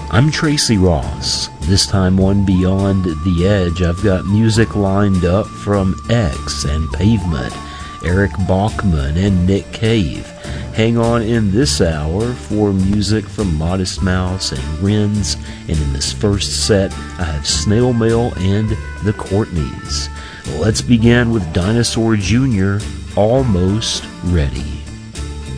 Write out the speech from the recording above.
I'm Tracy Ross. This time on Beyond the Edge, I've got music lined up from X and Pavement, Eric Bachman, and Nick Cave. Hang on in this hour for music from Modest Mouse and Wrens, and in this first set, I have Snail Mail and the Courtneys. Let's begin with Dinosaur Jr., Almost Ready.